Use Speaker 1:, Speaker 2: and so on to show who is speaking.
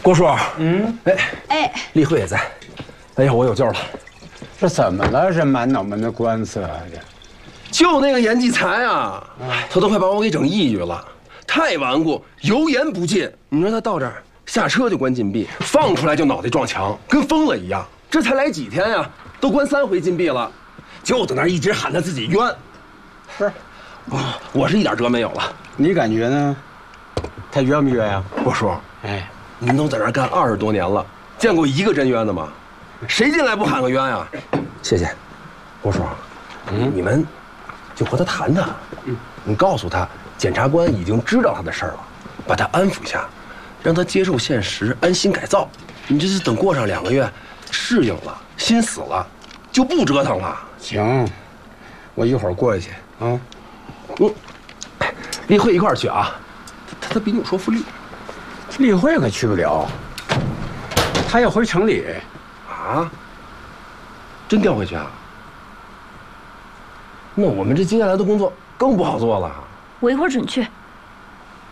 Speaker 1: 郭叔，
Speaker 2: 哎，
Speaker 1: 例会也在。哎呀，我有救了。
Speaker 3: 这怎么了？这满脑门的官司啊！这
Speaker 1: 就那个严继才啊，他都快把我给整抑郁了，太顽固，油盐不进。你说他到这儿下车就关禁闭，放出来就脑袋撞墙，跟疯了一样。这才来几天呀，都关3回禁闭了，就在那儿一直喊他自己冤。
Speaker 3: 是，
Speaker 1: 我是一点辙没有了。
Speaker 3: 你感觉呢？他冤不冤呀？
Speaker 1: 郭叔，
Speaker 3: 哎，
Speaker 1: 您都在这儿干20多年了，见过一个真冤的吗？谁进来不喊个冤呀？谢谢，郭叔，你们就和他谈谈，你告诉他，检察官已经知道他的事儿了，把他安抚下，让他接受现实，安心改造。你这是等过上2个月，适应了，心死了，就不折腾了。
Speaker 3: 行，我一会儿过去啊。
Speaker 1: 例会一块儿去啊，他比你有说服力。
Speaker 3: 例会可去不了，他要回城里。
Speaker 1: 啊？真调回去啊？那我们这接下来的工作更不好做了。
Speaker 2: 我一会儿准去。